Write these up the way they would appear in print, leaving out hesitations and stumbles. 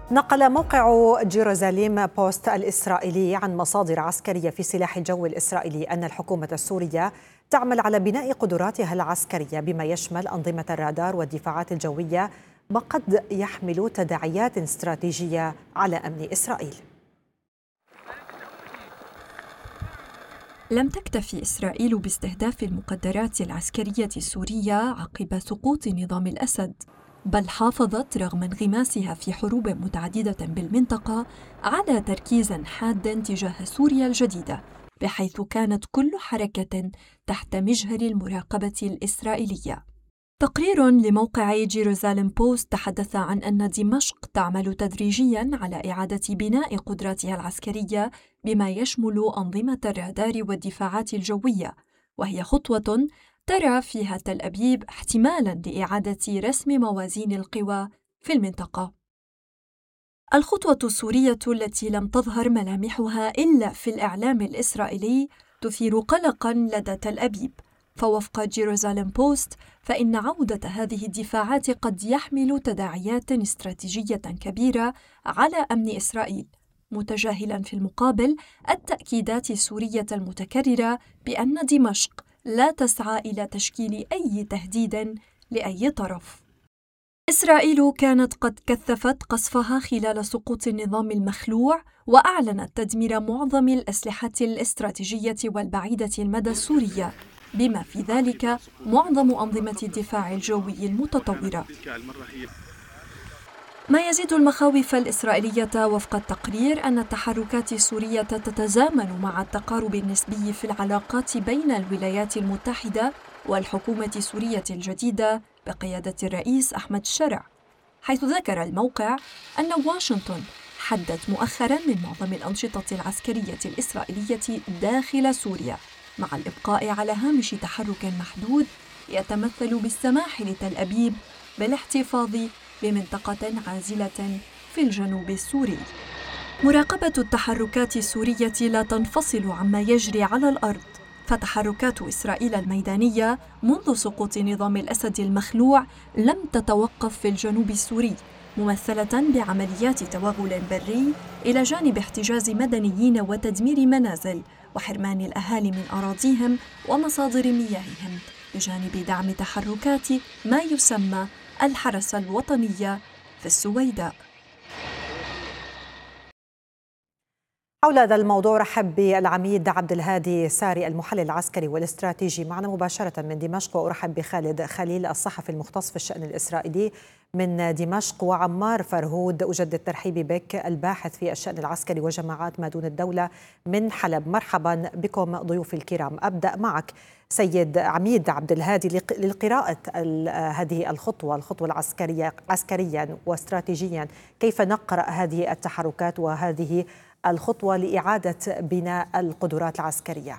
نقل موقع جيروزاليم بوست الإسرائيلي عن مصادر عسكرية في سلاح الجو الإسرائيلي أن الحكومة السورية تعمل على بناء قدراتها العسكرية بما يشمل أنظمة الرادار والدفاعات الجوية، ما قد يحمل تداعيات استراتيجية على أمن إسرائيل. لم تكتفي إسرائيل باستهداف المقدرات العسكرية السورية عقب سقوط نظام الأسد، بل حافظت رغم انغماسها في حروب متعددة بالمنطقة على تركيز حاد تجاه سوريا الجديدة، بحيث كانت كل حركة تحت مجهر المراقبة الإسرائيلية. تقرير لموقع جيروزاليم بوست تحدث عن أن دمشق تعمل تدريجياً على إعادة بناء قدراتها العسكرية بما يشمل أنظمة الرادار والدفاعات الجوية، وهي خطوة ترى فيها تل أبيب احتمالاً لإعادة رسم موازين القوى في المنطقة. الخطوة السورية التي لم تظهر ملامحها إلا في الإعلام الإسرائيلي تثير قلقاً لدى تل أبيب، فوفق جيروزاليم بوست فإن عودة هذه الدفاعات قد يحمل تداعيات استراتيجية كبيرة على أمن إسرائيل، متجاهلاً في المقابل التأكيدات السورية المتكررة بأن دمشق لا تسعى إلى تشكيل أي تهديد لأي طرف. إسرائيل كانت قد كثفت قصفها خلال سقوط النظام المخلوع، وأعلنت تدمير معظم الأسلحة الاستراتيجية والبعيدة المدى السورية، بما في ذلك معظم أنظمة الدفاع الجوي المتطورة. ما يزيد المخاوف الإسرائيلية وفق التقرير أن التحركات السورية تتزامن مع التقارب النسبي في العلاقات بين الولايات المتحدة والحكومة السورية الجديدة بقيادة الرئيس أحمد الشرع، حيث ذكر الموقع أن واشنطن حدت مؤخراً من معظم الأنشطة العسكرية الإسرائيلية داخل سوريا، مع الإبقاء على هامش تحرك محدود يتمثل بالسماح لتل أبيب بالاحتفاظ بمنطقة عازلة في الجنوب السوري. مراقبة التحركات السورية لا تنفصل عما يجري على الأرض، فتحركات إسرائيل الميدانية منذ سقوط نظام الأسد المخلوع لم تتوقف في الجنوب السوري، ممثلة بعمليات توغل بري إلى جانب احتجاز مدنيين وتدمير منازل وحرمان الأهالي من أراضيهم ومصادر مياههم، بجانب دعم تحركات ما يسمى الحرس الوطنية في السويداء. حول هذا الموضوع رحب بالعميد عبد الهادي ساري المحلل العسكري والاستراتيجي معنا مباشرة من دمشق، وأرحب بخالد خليل الصحفي المختص في الشأن الإسرائيلي من دمشق، وعمار فرهود أجدد ترحيبي بك الباحث في الشأن العسكري وجماعات ما دون الدولة من حلب. مرحبا بكم ضيوفي الكرام. أبدأ معك سيد عميد عبد الهادي لقراءة هذه الخطوة العسكرية عسكريا واستراتيجيا، كيف نقرأ هذه التحركات وهذه الخطوة لإعادة بناء القدرات العسكرية؟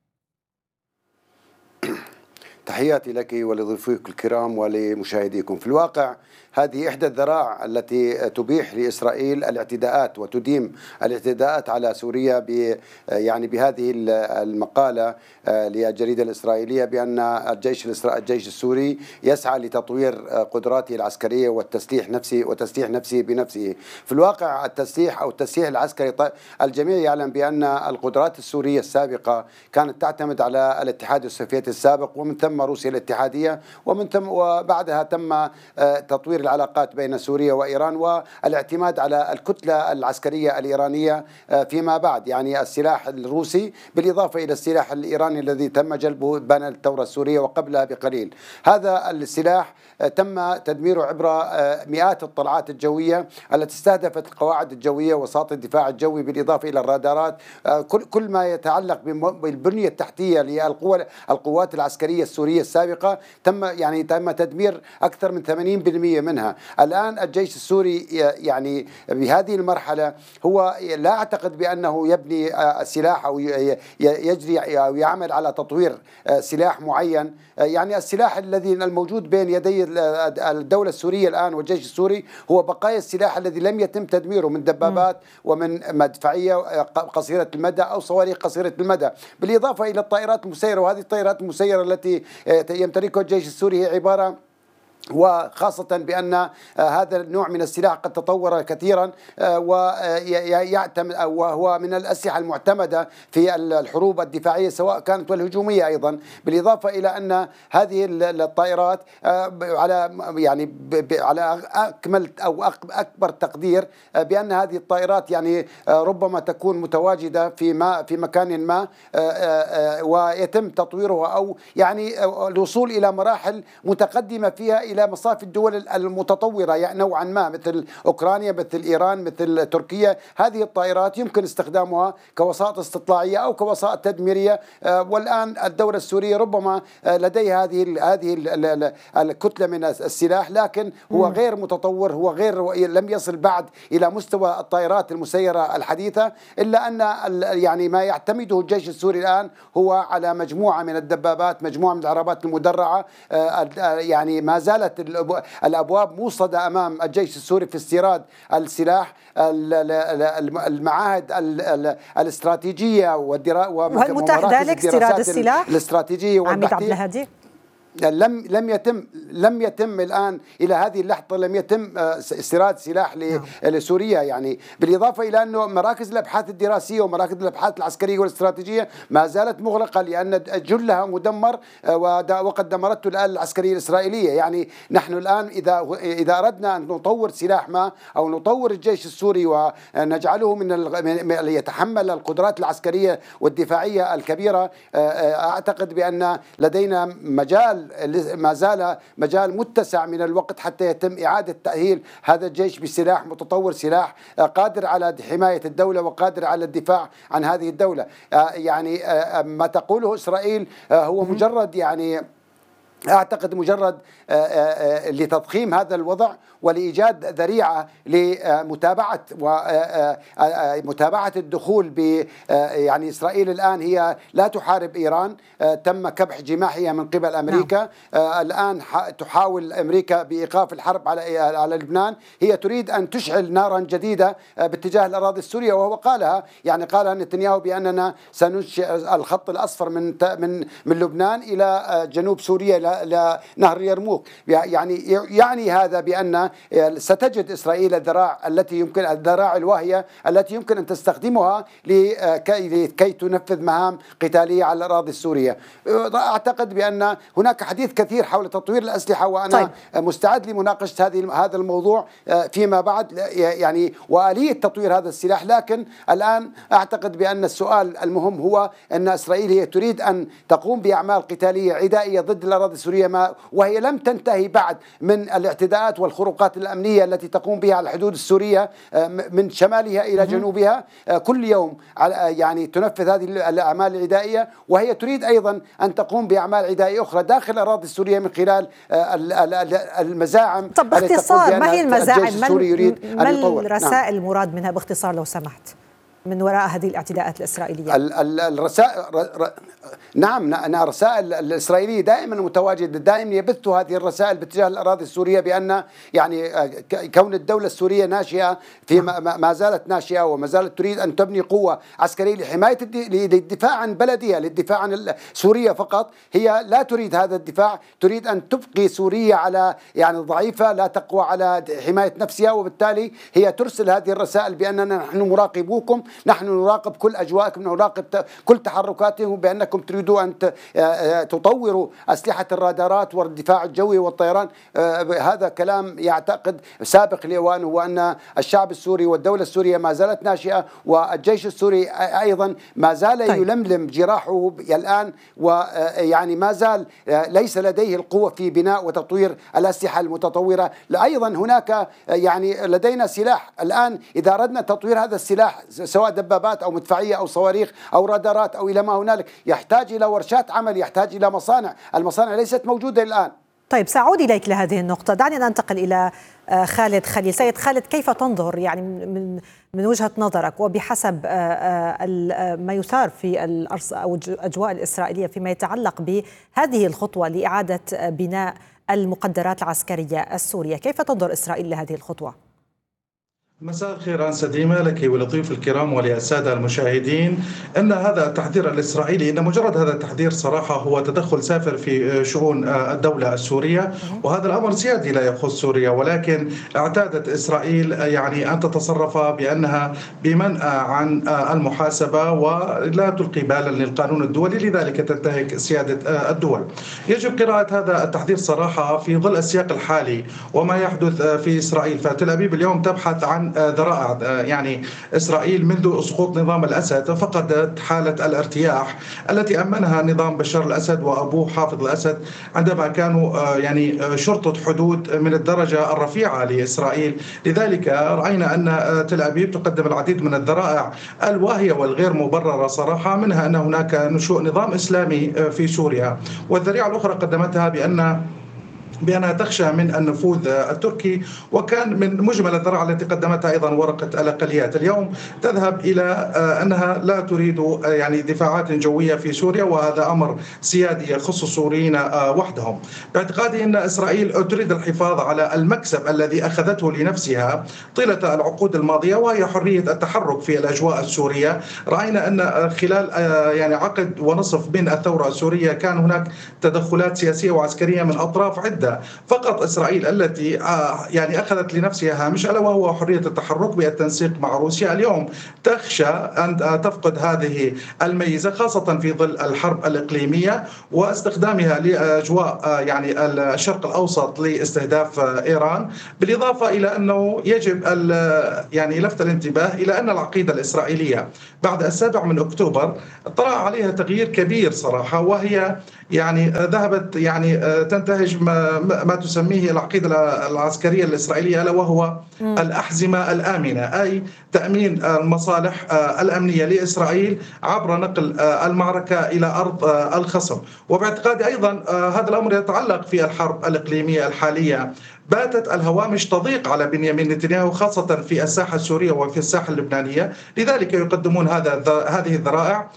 تحياتي لك ولضيوفك الكرام ولمشاهديكم. في الواقع هذه إحدى الذرائع التي تبيح لإسرائيل الاعتداءات وتديم الاعتداءات على سوريا بهذه المقالة للجريدة الإسرائيلية بأن الجيش السوري يسعى لتطوير قدراته العسكرية وتسليح نفسه بنفسه. في الواقع التسليح العسكري، الجميع يعلم بأن القدرات السورية السابقة كانت تعتمد على الاتحاد السوفيتي السابق، ومن ثم روسيا الاتحادية، وبعدها تم تطوير العلاقات بين سوريا وإيران والاعتماد على الكتلة العسكرية الإيرانية فيما بعد، يعني السلاح الروسي بالإضافة إلى السلاح الإيراني الذي تم جلبه بين الثورة السورية وقبلها بقليل. هذا السلاح تم تدميره عبر مئات الطلعات الجوية التي استهدفت القواعد الجوية وساط الدفاع الجوي بالإضافة إلى الرادارات. كل ما يتعلق بالبنية التحتية للقوات العسكرية السورية السابقة تم تدمير أكثر من 80% منها. الآن الجيش السوري يعني بهذه المرحلة هو لا أعتقد بأنه يبني سلاح أو يجري أو يعمل على تطوير سلاح معين. يعني السلاح الذي الموجود بين يدي الدولة السورية الآن والجيش السوري هو بقايا السلاح الذي لم يتم تدميره من دبابات ومن مدفعية قصيرة المدى أو صواريخ قصيرة المدى، بالإضافة إلى الطائرات المسيرة. وهذه الطائرات المسيرة التي يمتلكها الجيش السوري هي عبارة وخاصة بأن هذا النوع من السلاح قد تطور كثيرا ويعتمد وهو من الأسلحة المعتمدة في الحروب الدفاعية سواء كانت والهجومية أيضا، بالإضافة إلى أن هذه الطائرات على أكمل أو أكبر تقدير بأن هذه الطائرات ربما تكون متواجدة في مكان ما ويتم تطويرها أو الوصول إلى مراحل متقدمة فيها إلى مصاف الدول المتطورة نوعا ما، مثل أوكرانيا، مثل إيران، مثل تركيا. هذه الطائرات يمكن استخدامها كوسائط استطلاعية أو كوسائط تدميرية، والآن الدولة السورية ربما لديها هذه الكتلة من السلاح، لكن هو غير متطور، هو لم يصل بعد إلى مستوى الطائرات المسيرة الحديثة، إلا أن ما يعتمده الجيش السوري الآن هو على مجموعة من الدبابات، مجموعة من العربات المدرعة. ما زالت الأبواب موصدة أمام الجيش السوري في استيراد السلاح. المعاهد الاستراتيجية وهل متاح ذلك استيراد السلاح الاستراتيجية عميد عبد الهادي؟ لم يتم الآن إلى هذه اللحظة لم يتم استيراد سلاح لسوريا، بالإضافة إلى أنه مراكز الأبحاث الدراسية ومراكز الأبحاث العسكرية والاستراتيجية ما زالت مغلقة لأن جلها مدمر وقد دمرته الآلة العسكرية الإسرائيلية. نحن الآن إذا أردنا أن نطور سلاح ما أو نطور الجيش السوري ونجعله من يتحمل القدرات العسكرية والدفاعية الكبيرة، أعتقد بأن لدينا ما زال مجال متسع من الوقت حتى يتم إعادة تأهيل هذا الجيش بسلاح متطور، سلاح قادر على حماية الدولة وقادر على الدفاع عن هذه الدولة. ما تقوله إسرائيل هو مجرد أعتقد مجرد لتضخيم هذا الوضع ولإيجاد ذريعة لمتابعة ومتابعة الدخول إسرائيل الآن هي لا تحارب إيران، تم كبح جماحها من قبل أمريكا. الآن تحاول أمريكا بإيقاف الحرب على لبنان، هي تريد أن تشعل نارا جديدة باتجاه الأراضي السورية، وهو قالها قالها نتنياهو بأننا سننشئ الخط الأصفر من لبنان إلى جنوب سوريا لنهر يرموك. يعني هذا بأن ستجد إسرائيل الذراع الواهية التي يمكن أن تستخدمها لكي تنفذ مهام قتالية على الأراضي السورية. أعتقد بأن هناك حديث كثير حول تطوير الأسلحة، وأنا مستعد لمناقشة هذا الموضوع فيما بعد وآلية تطوير هذا السلاح. لكن الآن أعتقد بأن السؤال المهم هو أن إسرائيل هي تريد أن تقوم بأعمال قتالية عدائية ضد الأراضي السورية، وهي لم تنتهي بعد من الاعتداءات والخروقات الأمنية التي تقوم بها على الحدود السورية من شمالها إلى جنوبها كل يوم. تنفذ هذه الأعمال العدائية، وهي تريد أيضا أن تقوم بأعمال عدائية أخرى داخل الأراضي السورية من خلال المزاعم. طب باختصار ما هي المزاعم؟ ما الرسائل المراد منها باختصار لو سمحت من وراء هذه الاعتداءات الإسرائيلية؟ الرسائل نعم، الرسائل الإسرائيلية دائما متواجدة، دائما يبثوا هذه الرسائل باتجاه الأراضي السورية بأن كون الدولة السورية ناشئة ما زالت ناشئة وما زالت تريد أن تبني قوة عسكرية لحماية للدفاع عن بلدها، للدفاع عن سوريا فقط. هي لا تريد هذا الدفاع، تريد أن تبقي سوريا على ضعيفة لا تقوى على حماية نفسها، وبالتالي هي ترسل هذه الرسائل بأننا نحن مراقبوكم، نحن نراقب كل أجواءكم، نراقب كل تحركاتكم، بأنكم تريدوا أن تطوروا أسلحة الرادارات والدفاع الجوي والطيران. هذا كلام يعتقد سابق لأوانه، وأن الشعب السوري والدولة السورية ما زالت ناشئة، والجيش السوري أيضا ما زال يلملم جراحه الآن، ما زال ليس لديه القوة في بناء وتطوير الأسلحة المتطورة. أيضا هناك لدينا سلاح الآن، إذا أردنا تطوير هذا السلاح سواء دبابات أو مدفعية أو صواريخ أو رادارات أو إلى ما هنالك، يحتاج إلى ورشات عمل، يحتاج إلى مصانع. المصانع ليست موجودة الآن. طيب سأعود إليك لهذه النقطة، دعني ننتقل إلى خالد خليل. سيد خالد، كيف تنظر من وجهة نظرك وبحسب ما يثار في أو الأجواء الإسرائيلية فيما يتعلق بهذه الخطوة لإعادة بناء المقدرات العسكرية السورية، كيف تنظر إسرائيل لهذه الخطوة؟ مساء الخير أنسة ديما لك ولضيوف الكرام وللسادة المشاهدين. أن هذا التحذير الإسرائيلي، إن مجرد هذا التحذير صراحة هو تدخل سافر في شؤون الدولة السورية، وهذا الأمر سيادي لا يخص سوريا، ولكن اعتادت إسرائيل يعني أن تتصرف بأنها بمنأى عن المحاسبة ولا تلقي بالا للقانون الدولي، لذلك تنتهك سيادة الدول. يجب قراءة هذا التحذير صراحة في ظل السياق الحالي وما يحدث في إسرائيل. فتل أبيب اليوم تبحث عن ذرائع، يعني إسرائيل منذ سقوط نظام الأسد فقدت حالة الارتياح التي أمنها نظام بشار الأسد وأبوه حافظ الأسد عندما كانوا يعني شرطة حدود من الدرجة الرفيعة لإسرائيل. لذلك رأينا أن تل أبيب تقدم العديد من الذرائع الواهية والغير مبررة صراحة، منها أن هناك نشوء نظام إسلامي في سوريا، والذريعة الأخرى قدمتها بأنها تخشى من النفوذ التركي، وكان من مجمل الذرائع التي قدمتها أيضا ورقة الأقليات. اليوم تذهب إلى أنها لا تريد يعني دفاعات جوية في سوريا، وهذا أمر سيادي يخص السوريين وحدهم. باعتقادي أن إسرائيل تريد الحفاظ على المكسب الذي أخذته لنفسها طيلة العقود الماضية، وهي حرية التحرك في الأجواء السورية. رأينا أن خلال يعني عقد ونصف من الثورة السورية كان هناك تدخلات سياسية وعسكرية من أطراف عدة، فقط إسرائيل التي يعني أخذت لنفسها هامش ألا وهو حرية التحرك بالتنسيق مع روسيا. اليوم تخشى أن تفقد هذه الميزة، خاصة في ظل الحرب الإقليمية واستخدامها لأجواء يعني الشرق الأوسط لاستهداف إيران. بالإضافة إلى أنه يجب يعني لفت الانتباه إلى أن العقيدة الإسرائيلية بعد 7 أكتوبر طرأ عليها تغيير كبير صراحة، وهي يعني ذهبت يعني تنتهج ما تسميه العقيدة العسكرية الإسرائيلية، ألا وهو الأحزمة الآمنة، أي تأمين المصالح الأمنية لإسرائيل عبر نقل المعركة إلى أرض الخصم. وباعتقادي أيضا هذا الأمر يتعلق في الحرب الإقليمية الحالية. باتت الهوامش تضيق على بنيامين نتنياهو خاصة في الساحة السورية وفي الساحة اللبنانية، لذلك يقدمون هذه الذرائع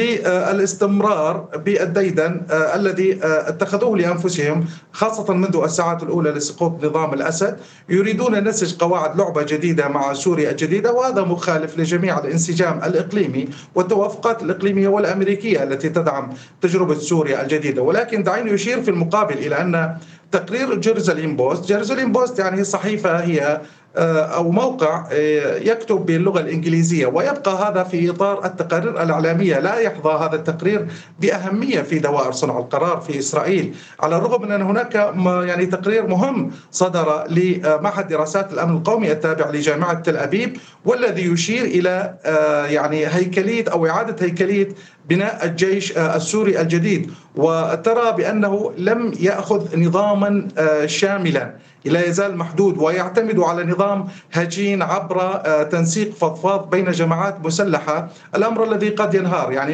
للاستمرار بالديدن الذي اتخذوه لأنفسهم خاصة منذ الساعات الأولى لسقوط نظام الأسد. يريدون نسج قواعد لعبة جديدة مع سوريا الجديدة، وهذا مخالف لجميع الانسجام الإقليمي والتوافقات الإقليمية والأمريكية التي تدعم تجربة سوريا الجديدة. ولكن دعيني أشير في المقابل إلى أن تقرير جيروزاليم بوست يعني صحيفة هي أو موقع يكتب باللغة الإنجليزية، ويبقى هذا في إطار التقارير الإعلامية. لا يحظى هذا التقرير بأهمية في دوائر صنع القرار في إسرائيل، على الرغم من أن هناك يعني تقرير مهم صدر لمعهد دراسات الأمن القومي التابع لجامعة تل أبيب، والذي يشير إلى يعني هيكلية أو إعادة هيكلية بناء الجيش السوري الجديد، وترى بأنه لم يأخذ نظاما شاملا، لا يزال محدود ويعتمد على نظام هجين عبر تنسيق فضفاض بين جماعات مسلحة، الأمر الذي قد ينهار. يعني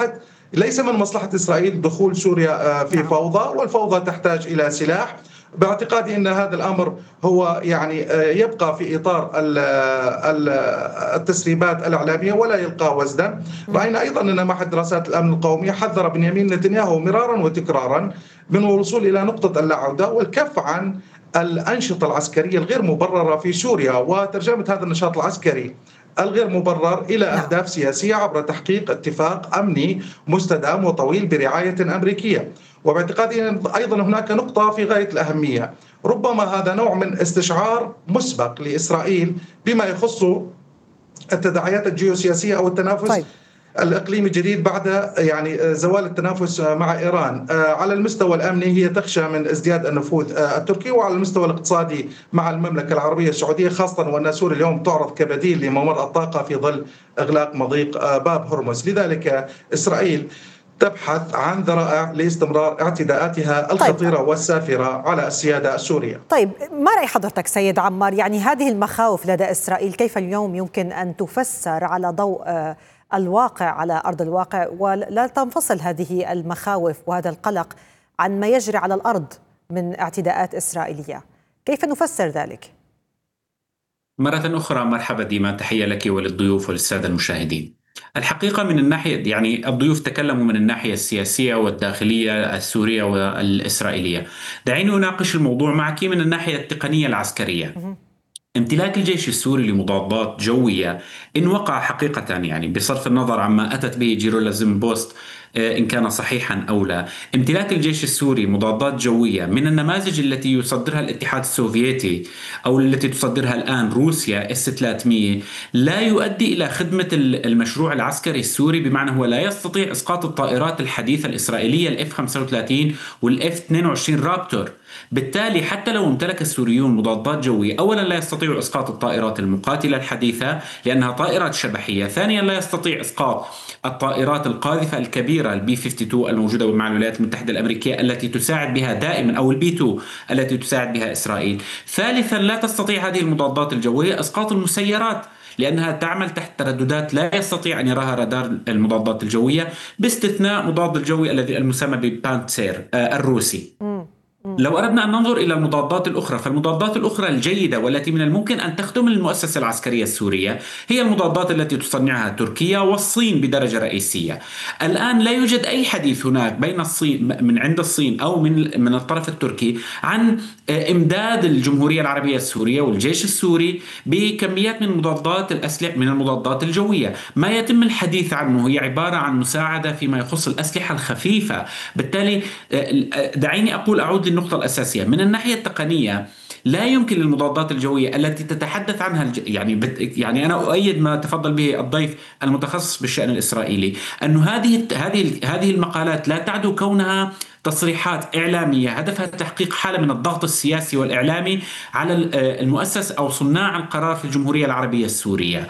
ليس من مصلحة إسرائيل دخول سوريا في فوضى، والفوضى تحتاج إلى سلاح. باعتقادي أن هذا الأمر هو يعني يبقى في إطار التسريبات الإعلامية ولا يلقى وزنا. رأينا أيضا أن معهد دراسات الأمن القومي حذر بنيامين نتنياهو مرارا وتكرارا من الوصول إلى نقطة اللا عودة والكف عن الأنشطة العسكرية الغير مبررة في سوريا، وترجمة هذا النشاط العسكري الغير مبرر إلى أهداف سياسية عبر تحقيق اتفاق أمني مستدام وطويل برعاية أمريكية. وباعتقادي أيضا هناك نقطة في غاية الأهمية، ربما هذا نوع من استشعار مسبق لإسرائيل بما يخص التداعيات الجيوسياسية أو التنافس الإقليمي الجديد بعد يعني زوال التنافس مع إيران. على المستوى الأمني هي تخشى من ازدياد النفوذ التركي، وعلى المستوى الاقتصادي مع المملكة العربية السعودية، خاصة وأن سوريا اليوم تعرض كبديل لممر الطاقة في ظل إغلاق مضيق باب هرمز. لذلك إسرائيل تبحث عن ذرائع لاستمرار اعتداءاتها الخطيرة والسافرة على السيادة السورية. طيب، ما رأي حضرتك سيد عمار؟ يعني هذه المخاوف لدى إسرائيل كيف اليوم يمكن أن تفسر على ضوء الواقع على أرض الواقع، ولا تنفصل هذه المخاوف وهذا القلق عن ما يجري على الأرض من اعتداءات إسرائيلية؟ كيف نفسر ذلك؟ مرة أخرى مرحبا ديما، تحية لك وللضيوف وللسادة المشاهدين. الحقيقة من الناحية يعني الضيوف تكلموا من الناحية السياسية والداخلية السورية والإسرائيلية. دعيني أناقش الموضوع معك من الناحية التقنية العسكرية. امتلاك الجيش السوري لمضادات جوية إن وقع حقيقة، يعني بصرف النظر عما أتت به جيرولازم بوست إن كان صحيحا أو لا، امتلاك الجيش السوري مضادات جوية من النماذج التي يصدرها الاتحاد السوفيتي أو التي تصدرها الآن روسيا S-300 لا يؤدي إلى خدمة المشروع العسكري السوري، بمعنى هو لا يستطيع إسقاط الطائرات الحديثة الإسرائيلية الF-35 والF-22 رابتور. بالتالي حتى لو امتلك السوريون مضادات جوية، أولا لا يستطيع إسقاط الطائرات المقاتلة الحديثة لأنها طائرات شبحية، ثانيا لا يستطيع إسقاط الطائرات القاذفة الكبيرة البي 52 الموجودة مع الولايات المتحدة الأمريكية التي تساعد بها دائما، أو البي 2 التي تساعد بها إسرائيل. ثالثا لا تستطيع هذه المضادات الجوية إسقاط المسيرات لأنها تعمل تحت ترددات لا يستطيع أن يراها رادار المضادات الجوية، باستثناء مضاد الجوي الذي المسمى ببانتسير الروسي. لو أردنا أن ننظر إلى المضادات الأخرى، فالمضادات الأخرى الجيدة والتي من الممكن أن تخدم المؤسسة العسكرية السورية هي المضادات التي تصنعها تركيا والصين بدرجة رئيسية. الآن لا يوجد أي حديث هناك بين الصين، من عند الصين أو من الطرف التركي، عن إمداد الجمهورية العربية السورية والجيش السوري بكميات من مضادات الأسلحة، من المضادات الجوية. ما يتم الحديث عنه هي عبارة عن مساعدة فيما يخص الأسلحة الخفيفة. بالتالي دعيني أعود للنقطة الأساسية من الناحية التقنية. لا يمكن للمضادات الجوية التي تتحدث عنها يعني أنا أؤيد ما تفضل به الضيف المتخصص بالشأن الإسرائيلي، أن هذه المقالات لا تعدو كونها تصريحات إعلامية هدفها تحقيق حالة من الضغط السياسي والإعلامي على المؤسس أو صناع القرار في الجمهورية العربية السورية،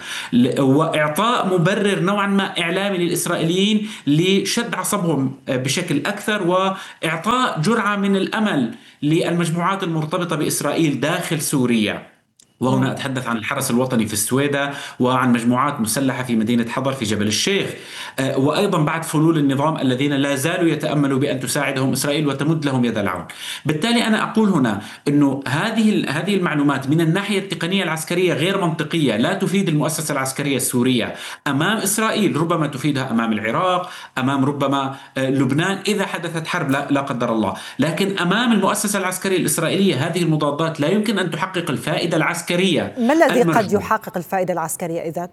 وإعطاء مبرر نوعا ما إعلامي للإسرائيليين لشد عصبهم بشكل أكثر، وإعطاء جرعة من الأمل للمجموعات المرتبطة بإسرائيل داخل سوريا. وهنا أتحدث عن الحرس الوطني في السويدة، وعن مجموعات مسلحة في مدينة حضر في جبل الشيخ، وأيضا بعد فلول النظام الذين لا زالوا يتأملوا بأن تساعدهم إسرائيل وتمد لهم يد العون. بالتالي أنا أقول هنا أنه هذه المعلومات من الناحية التقنية العسكرية غير منطقية، لا تفيد المؤسسة العسكرية السورية أمام إسرائيل، ربما تفيدها أمام العراق، أمام ربما لبنان إذا حدثت حرب لا قدر الله، لكن أمام المؤسسة العسكرية الإسرائيلية هذه المضادات لا يمكن أن تحقق الفائدة العسكرية. ما الذي قد يحقق الفائدة العسكرية إذن؟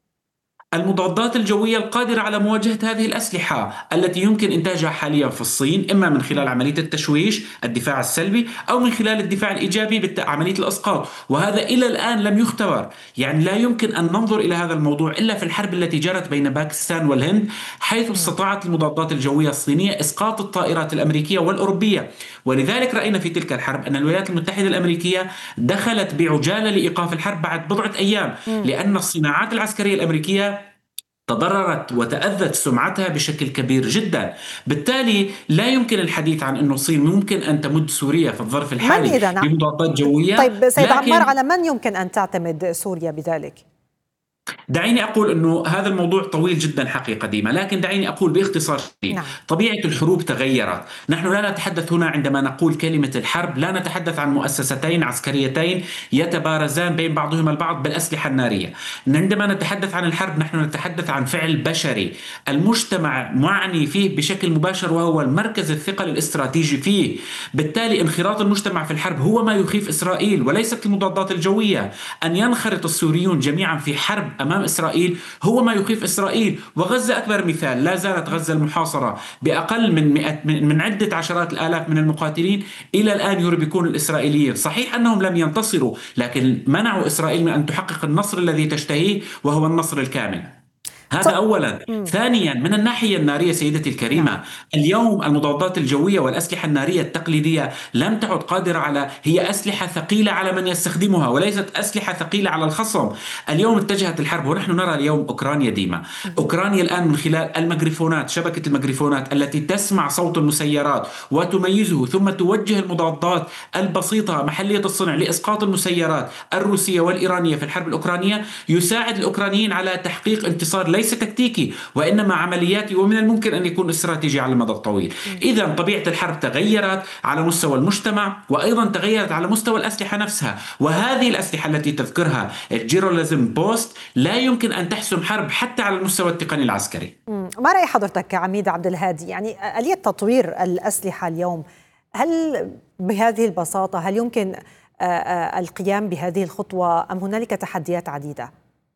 المضادات الجوية القادرة على مواجهة هذه الأسلحة التي يمكن إنتاجها حاليا في الصين، إما من خلال عملية التشويش الدفاع السلبي أو من خلال الدفاع الإيجابي عملية الإسقاط، وهذا إلى الآن لم يختبر. يعني لا يمكن أن ننظر إلى هذا الموضوع إلا في الحرب التي جرت بين باكستان والهند، حيث استطاعت المضادات الجوية الصينية إسقاط الطائرات الأمريكية والأوروبية. ولذلك رأينا في تلك الحرب أن الولايات المتحدة الأمريكية دخلت بعجالة لإيقاف الحرب بعد بضعة أيام، لأن الصناعات العسكرية الأمريكية تضررت وتأذت سمعتها بشكل كبير جدا. بالتالي لا يمكن الحديث عن أن الصين ممكن أن تمد سوريا في الظرف الحالي بمضادات جوية. طيب سيد عمار، على من يمكن أن تعتمد سوريا بذلك؟ دعيني أقول أنه هذا الموضوع طويل جدا حقيقة ديما، لكن دعيني أقول باختصار شديد. طبيعة الحروب تغيرت. نحن لا نتحدث هنا عندما نقول كلمة الحرب لا نتحدث عن مؤسستين عسكريتين يتبارزان بين بعضهما البعض بالأسلحة النارية. عندما نتحدث عن الحرب نحن نتحدث عن فعل بشري المجتمع معني فيه بشكل مباشر، وهو المركز الثقل الاستراتيجي فيه. بالتالي انخراط المجتمع في الحرب هو ما يخيف إسرائيل وليست المضادات الجوية. أن ينخرط السوريون جميعا في حرب أمام إسرائيل هو ما يخيف إسرائيل. وغزة أكبر مثال، لا زالت غزة المحاصرة بأقل من عدة عشرات الآلاف من المقاتلين إلى الآن يربكون الإسرائيليين. صحيح أنهم لم ينتصروا، لكن منعوا إسرائيل من أن تحقق النصر الذي تشتهيه وهو النصر الكامل. هذا أولا. ثانيا، من الناحية النارية سيدتي الكريمة، اليوم المضادات الجوية والأسلحة النارية التقليدية لم تعد قادرة هي أسلحة ثقيلة على من يستخدمها وليست أسلحة ثقيلة على الخصم. اليوم اتجهت الحرب، ونحن نرى اليوم أوكرانيا ديما. أوكرانيا الآن من خلال الميكروفونات، شبكة الميكروفونات التي تسمع صوت المسيرات وتميزه ثم توجه المضادات البسيطة محلية الصنع لإسقاط المسيرات الروسية والإيرانية في الحرب الأوكرانية، يساعد الأوكرانيين على تحقيق انتصار ليس تكتيكي وإنما عملياتي، ومن الممكن أن يكون استراتيجي على المدى الطويل. إذا طبيعة الحرب تغيرت على مستوى المجتمع، وأيضا تغيرت على مستوى الأسلحة نفسها. وهذه الأسلحة التي تذكرها جيرولازم بوست لا يمكن أن تحسم حرب حتى على المستوى التقني العسكري. ما رأي حضرتك عميد عبد الهادي؟ يعني آلية تطوير الأسلحة اليوم هل بهذه البساطة هل يمكن القيام بهذه الخطوة أم هنالك تحديات عديدة؟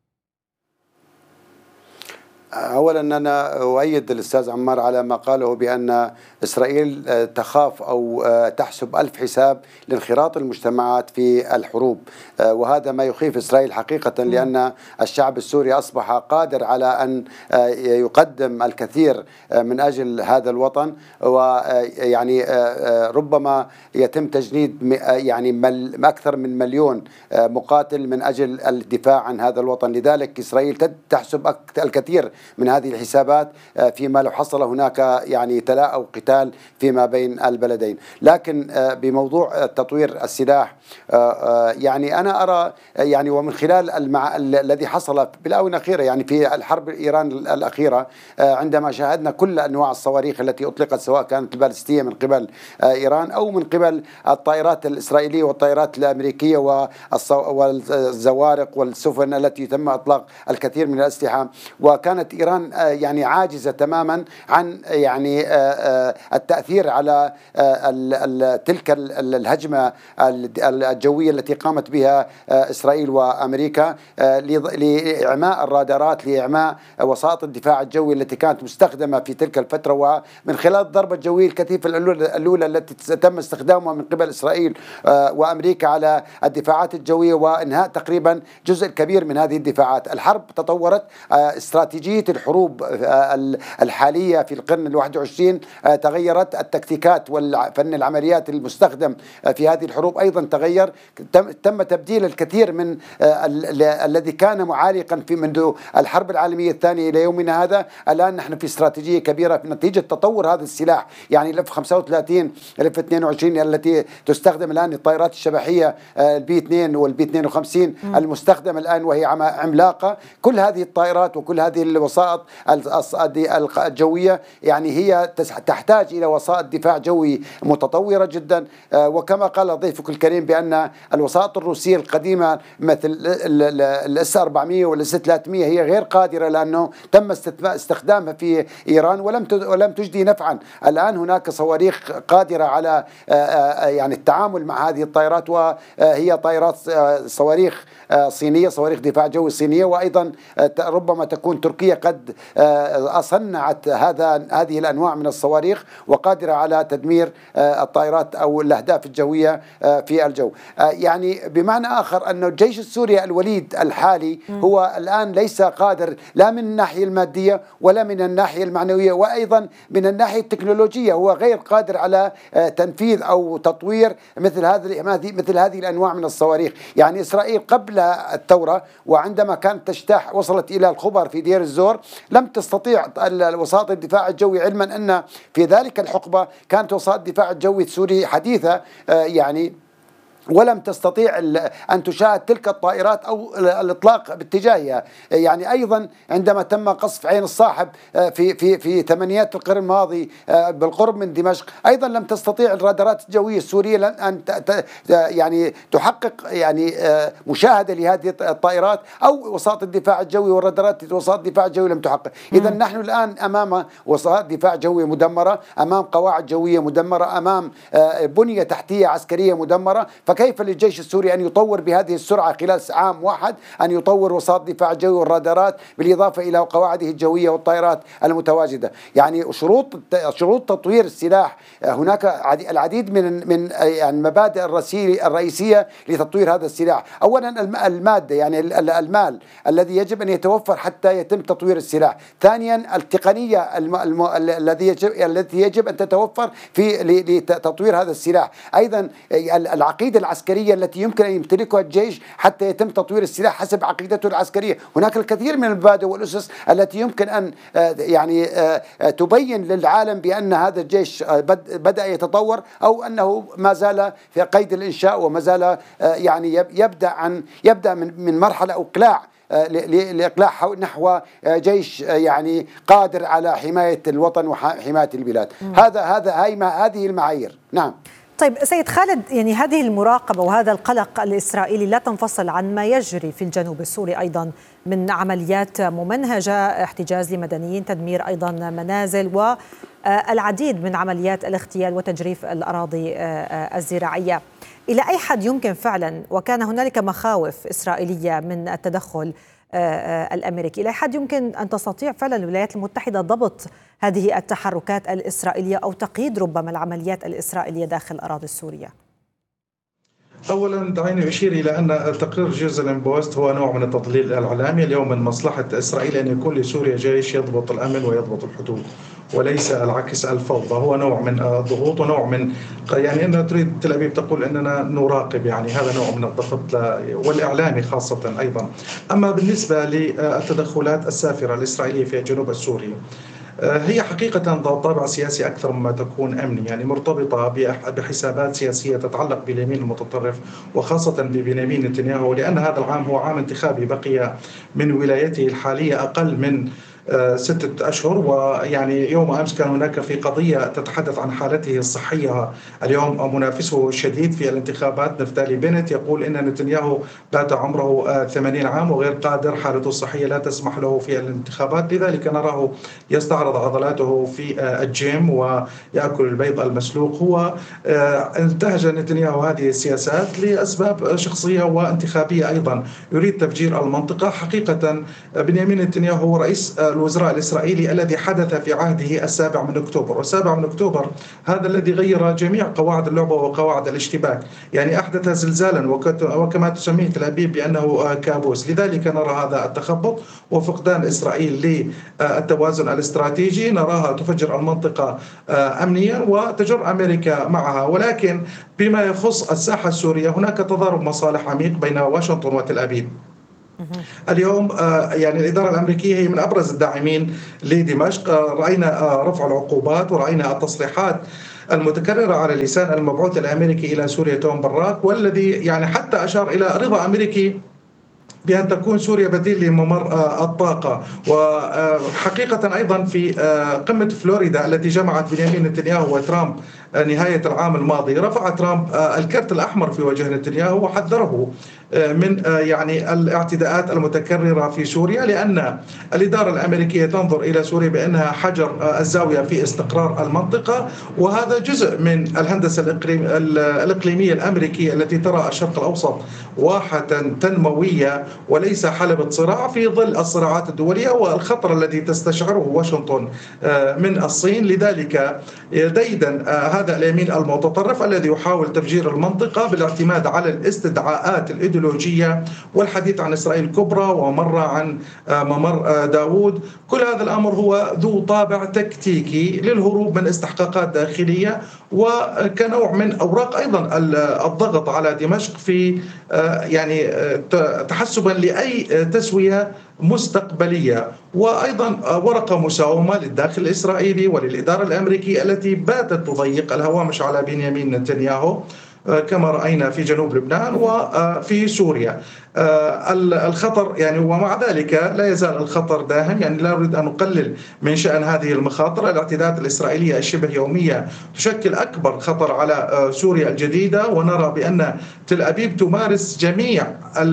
أولا أنا أؤيد الأستاذ عمار على ما قاله بأن إسرائيل تخاف أو تحسب ألف حساب لانخراط المجتمعات في الحروب، وهذا ما يخيف إسرائيل حقيقة، لأن الشعب السوري أصبح قادر على أن يقدم الكثير من أجل هذا الوطن، ويعني ربما يتم تجنيد يعني أكثر من 1,000,000 مقاتل من أجل الدفاع عن هذا الوطن. لذلك إسرائيل تحسب الكثير من هذه الحسابات فيما لو حصل هناك يعني تلاء أو قتال فيما بين البلدين. لكن بموضوع تطوير السلاح يعني أنا أرى يعني ومن خلال الذي حصل بالآونة الأخيرة يعني في الحرب إيران الأخيرة، عندما شاهدنا كل أنواع الصواريخ التي أطلقت سواء كانت البالستية من قبل إيران أو من قبل الطائرات الإسرائيلية والطائرات الأمريكية والزوارق والسفن التي تم إطلاق الكثير من الأسلحة، وكانت إيران يعني عاجزة تماما عن يعني التأثير على تلك الهجمة الجوية التي قامت بها إسرائيل وأمريكا لإعماء الرادارات، لإعماء وسائط الدفاع الجوي التي كانت مستخدمة في تلك الفترة، ومن خلال الضربة الجوية الكثيفة الأولى التي تم استخدامها من قبل إسرائيل وأمريكا على الدفاعات الجوية وإنهاء تقريبا جزء كبير من هذه الدفاعات. الحرب تطورت، استراتيجية الحروب الحالية في القرن 21 تغيرت، التكتيكات والفن العمليات المستخدم في هذه الحروب أيضا تغير، تم تبديل الكثير من الذي كان معالقا في منذ الحرب العالمية الثانية إلى يومنا هذا. الآن نحن في استراتيجية كبيرة نتيجة تطور هذا السلاح، يعني الاف 35 الاف 22 التي تستخدم الآن الطائرات الشبحية البي 2 والبي 52 المستخدمة الآن وهي عملاقة. كل هذه الطائرات وكل هذه الوسائط الجوية يعني هي تحتاج إلى وسائط دفاع جوي متطورة جدا، وكما قال ضيفك الكريم بأن الوسائط الروسية القديمة مثل الاس 400 والاس 300 هي غير قادرة لأنه تم استخدامها في إيران ولم تجدي نفعا. الآن هناك صواريخ قادرة على يعني التعامل مع هذه الطائرات، وهي طائرات صواريخ صينية، صواريخ دفاع جوي صينية، وأيضا ربما تكون تركيا قد صنعت هذه الأنواع من الصواريخ وقادرة على تدمير الطائرات أو الأهداف الجوية في الجو. يعني بمعنى آخر أن الجيش السوري الوليد الحالي هو الآن ليس قادر لا من الناحية المادية ولا من الناحية المعنوية وأيضا من الناحية التكنولوجية، هو غير قادر على تنفيذ أو تطوير مثل هذه الأنواع من الصواريخ. يعني إسرائيل قبل الثورة وعندما كانت تجتاح وصلت إلى الخبر في دير الزور لم تستطيع وسائط الدفاع الجوي، علما أن في ذلك الحقبة كانت وسائط الدفاع الجوي السوري حديثة يعني ولم تستطيع أن تشاهد تلك الطائرات أو الإطلاق باتجاهها. يعني أيضا عندما تم قصف عين الصاحب في ثمانينات القرن الماضي بالقرب من دمشق، أيضا لم تستطيع الرادارات الجوية السورية أن يعني تحقق يعني مشاهدة لهذه الطائرات أو وسائط الدفاع الجوي والرادارات وسائط الدفاع الجوي لم تحقق. إذا نحن الآن أمام وسائط دفاع جوية مدمرة، أمام قواعد جوية مدمرة، أمام بنية تحتية عسكرية مدمرة. كيف للجيش السوري أن يطور بهذه السرعة خلال عام واحد أن يطور وسائط الدفاع الجوي والرادارات بالإضافة إلى قواعده الجوية والطائرات المتواجدة؟ يعني شروط تطوير السلاح هناك العديد من يعني المبادئ الرئيسية لتطوير هذا السلاح. أولا المادة، يعني المال الذي يجب أن يتوفر حتى يتم تطوير السلاح. ثانيا التقنية التي يجب أن تتوفر لتطوير هذا السلاح. أيضا العقيدة العسكرية التي يمكن أن يمتلكها الجيش حتى يتم تطوير السلاح حسب عقيدته العسكرية. هناك الكثير من المبادئ والأسس التي يمكن أن يعني تبين للعالم بأن هذا الجيش بدأ يتطور أو أنه ما زال في قيد الإنشاء وما زال يعني يبدأ من مرحلة إقلاع لإقلاع نحو جيش يعني قادر على حماية الوطن وحماية البلاد. هذه المعايير. نعم. طيب سيد خالد، يعني هذه المراقبة وهذا القلق الإسرائيلي لا تنفصل عن ما يجري في الجنوب السوري أيضا من عمليات ممنهجة، احتجاز لمدنيين، تدمير أيضا منازل، والعديد من عمليات الاغتيال وتجريف الأراضي الزراعية. إلى أي حد يمكن فعلا، وكان هنالك مخاوف إسرائيلية من التدخل الأمريكي، إلى أي حد يمكن أن تستطيع فعلا الولايات المتحدة ضبط هذه التحركات الإسرائيلية أو تقييد ربما العمليات الإسرائيلية داخل أراضي السورية؟ أولا دعيني أشير إلى أن تقرير جيروزاليم بوست هو نوع من التضليل الإعلامي. اليوم من مصلحة إسرائيل أن يكون لسوريا جيش يضبط الأمن ويضبط الحدود، وليس العكس الفوضى. هو نوع من الضغوط ونوع من يعني أن تريد تل أبيب تقول أننا نراقب، يعني هذا نوع من الضغط والإعلامي خاصة أيضا. أما بالنسبة للتدخلات السافرة الإسرائيلية في الجنوب السوري، هي حقيقة طابع سياسي أكثر مما تكون أمني، يعني مرتبطة بحسابات سياسية تتعلق باليمين المتطرف وخاصة ببنيامين نتنياهو، لأن هذا العام هو عام انتخابي، بقي من ولايته الحالية أقل من 6 أشهر. ويعني يوم أمس كان هناك في قضية تتحدث عن حالته الصحية. اليوم منافسه الشديد في الانتخابات نفتالي بنت يقول إن نتنياهو بات عمره 80 عام وغير قادر، حالته الصحية لا تسمح له في الانتخابات، لذلك نراه يستعرض عضلاته في الجيم ويأكل البيض المسلوق. هو انتهج نتنياهو هذه السياسات لأسباب شخصية وانتخابية أيضا، يريد تفجير المنطقة. حقيقة بنيامين نتنياهو هو رئيس الوزراء الإسرائيلي الذي حدث في عهده 7 من أكتوبر، و7 من أكتوبر هذا الذي غير جميع قواعد اللعبة وقواعد الاشتباك، يعني أحدث زلزالا وكما تسميه تل أبيب بأنه كابوس. لذلك نرى هذا التخبط وفقدان إسرائيل للتوازن الاستراتيجي، نراها تفجر المنطقة أمنيا وتجر أمريكا معها. ولكن بما يخص الساحة السورية هناك تضارب مصالح عميق بين واشنطن وتل أبيب. اليوم يعني الإدارة الأمريكية هي من أبرز الداعمين لدمشق. رأينا رفع العقوبات ورأينا التصريحات المتكررة على لسان المبعوث الأمريكي إلى سوريا توم براك، والذي يعني حتى أشار إلى رضا أمريكي بأن تكون سوريا بديل لممر الطاقة. وحقيقة أيضا في قمة فلوريدا التي جمعت بنيامين نتنياهو وترامب نهاية العام الماضي، رفع ترامب الكرت الأحمر في وجه نتنياهو وحذره من يعني الاعتداءات المتكررة في سوريا، لأن الإدارة الأمريكية تنظر إلى سوريا بأنها حجر الزاوية في استقرار المنطقة، وهذا جزء من الهندسة الإقليمية الأمريكية التي ترى الشرق الأوسط واحة تنموية وليس حلبة صراع في ظل الصراعات الدولية والخطر الذي تستشعره واشنطن من الصين. لذلك ديدا هذا اليمين المتطرف الذي يحاول تفجير المنطقة بالاعتماد على الاستدعاءات الإيديولوجية والحديث عن إسرائيل الكبرى ومرة عن ممر داوود. كل هذا الأمر هو ذو طابع تكتيكي للهروب من استحقاقات داخلية وكنوع من أوراق أيضا الضغط على دمشق في يعني تحسبا لأي تسوية مستقبلية، وأيضا ورقة مساومة للداخل الإسرائيلي وللإدارة الأمريكية التي باتت تضيق الهوامش على بنيامين نتنياهو كما رأينا في جنوب لبنان وفي سوريا. الخطر يعني ومع ذلك لا يزال الخطر داهم، يعني لا أريد أن نقلل من شأن هذه المخاطر. الاعتداءات الإسرائيلية الشبه يومية تشكل أكبر خطر على سوريا الجديدة، ونرى بأن تل أبيب تمارس جميع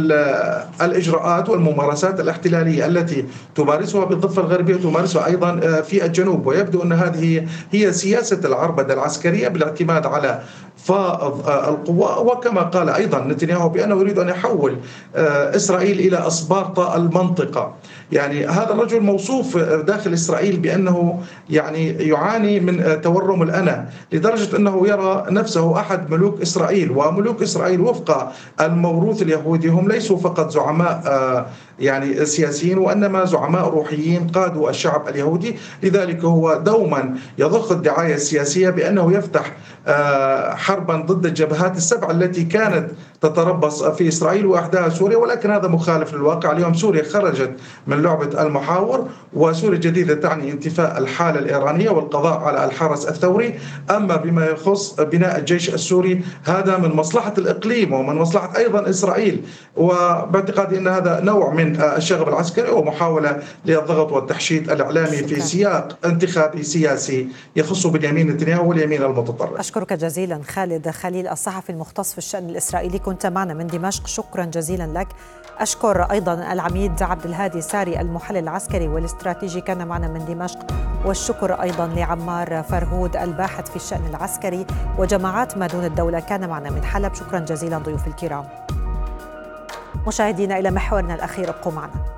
الإجراءات والممارسات الاحتلالية التي تمارسها بالضفة الغربية تمارسها أيضا في الجنوب، ويبدو أن هذه هي سياسة العربدة العسكرية بالاعتماد على فائض القوى. وكما قال أيضا نتنياهو بأنه يريد أن يحول إسرائيل إلى أسبارتا المنطقة. يعني هذا الرجل موصوف داخل إسرائيل بأنه يعني يعاني من تورم الأنا، لدرجة أنه يرى نفسه أحد ملوك إسرائيل. وملوك إسرائيل وفق الموروث اليهودي هم ليسوا فقط زعماء يعني سياسيين، وإنما زعماء روحيين قادوا الشعب اليهودي. لذلك هو دوما يضخ الدعاية السياسية بأنه يفتح حربا ضد الجبهات السبع التي كانت تتربص في إسرائيل وأحداها سوريا، ولكن هذا مخالف للواقع. اليوم سوريا خرجت من لعبة المحاور، وسوريا الجديدة تعني انتفاء الحالة الإيرانية والقضاء على الحرس الثوري. أما بما يخص بناء الجيش السوري هذا من مصلحة الإقليم ومن مصلحة أيضا إسرائيل، وباعتقادي أن هذا نوع من من الشغب العسكري ومحاولة للضغط والتحشيد الإعلامي في سياق انتخابي سياسي يخص بنيامين نتنياهو واليمين المتطرف. أشكرك جزيلا خالد خليل الصحفي المختص في الشأن الإسرائيلي، كنت معنا من دمشق، شكرا جزيلا لك. أشكر أيضا العميد عبد الهادي ساري المحلل العسكري والاستراتيجي، كان معنا من دمشق، والشكر أيضا لعمار فرهود الباحث في الشأن العسكري وجماعات ما دون الدولة، كان معنا من حلب. شكرا جزيلا ضيوف الكرام. مشاهدينا إلى محورنا الأخير، ابقوا معنا.